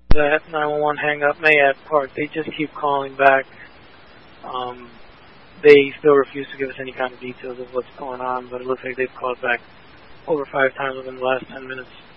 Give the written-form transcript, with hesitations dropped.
that 911 hang up Mayad Park. They just keep calling back. They still refuse to give us any kind of details of what's going on, but it looks like they've called back over 5 times within the last 10 minutes.